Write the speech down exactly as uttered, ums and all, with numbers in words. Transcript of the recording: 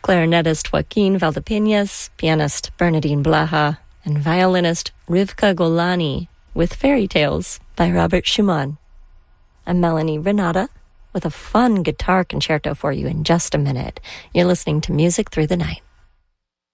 clarinetist Joaquin Valdepeñas, pianist Bernardine Blaha, and violinist Rivka Golani with Fairy Tales by Robert Schumann. I'm Melanie Renata with a fun guitar concerto for you in just a minute. You're listening to Music Through the Night.